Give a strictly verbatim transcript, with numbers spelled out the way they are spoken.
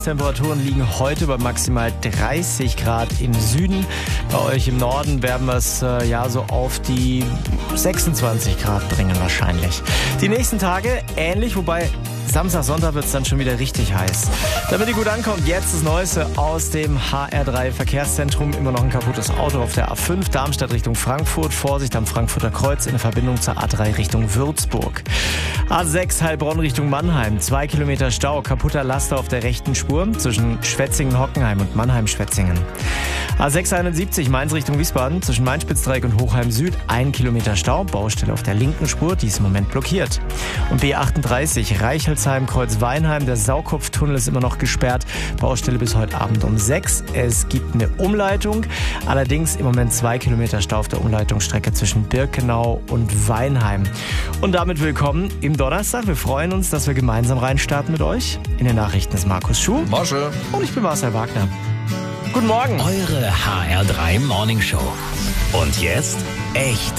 Temperaturen liegen heute bei maximal dreißig Grad im Süden. Bei euch im Norden werden wir es äh, ja so auf die sechsundzwanzig Grad bringen wahrscheinlich. Die nächsten Tage ähnlich, wobei Samstag, Sonntag wird es dann schon wieder richtig heiß. Damit ihr gut ankommt, jetzt das Neueste aus dem H R drei Verkehrszentrum. Immer noch ein kaputtes Auto auf der A fünf, Darmstadt Richtung Frankfurt. Vorsicht am Frankfurter Kreuz in der Verbindung zur A drei Richtung Würzburg. A sechs Heilbronn Richtung Mannheim. Zwei Kilometer Stau, kaputter Laster auf der rechten Spur zwischen Schwetzingen-Hockenheim und Mannheim-Schwetzingen. A sechs einundsiebzig Mainz Richtung Wiesbaden zwischen Main-Spitzdreieck und Hochheim Süd. Ein Kilometer Stau, Baustelle auf der linken Spur, die ist im Moment blockiert. Und B achtunddreißig Reichelsheim Kreuz Weinheim. Der Saukopftunnel ist immer noch gesperrt. Baustelle bis heute Abend um sechs. Es gibt eine Umleitung. Allerdings im Moment zwei Kilometer Stau auf der Umleitungsstrecke zwischen Birkenau und Weinheim. Und damit willkommen im Donnerstag. Wir freuen uns, dass wir gemeinsam reinstarten mit euch. In den Nachrichten ist Markus Schuh. Mosche. Und ich bin Marcel Wagner. Guten Morgen. Eure H R drei Morning Show. Und jetzt echte